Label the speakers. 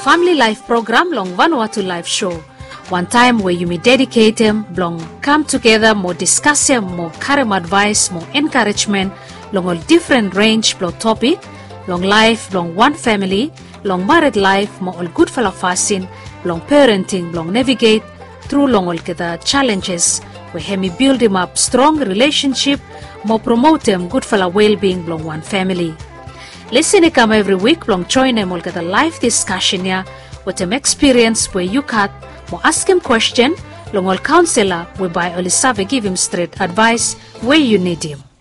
Speaker 1: family life program long Vanuatu live show. One time where you may dedicate them, long come together, more discuss them, more carry advice, more encouragement, long all different range, long topic, long life, long one family, long married life, more all good fella fasting, long parenting, long navigate through long all the challenges, where hemi build him up strong relationship, more promote them good fella well-being, long one family. Listen come every week, long join them all get a live discussion here, with them experience where you cut, more ask him question, long all counselor, whereby all give him straight advice where you need him.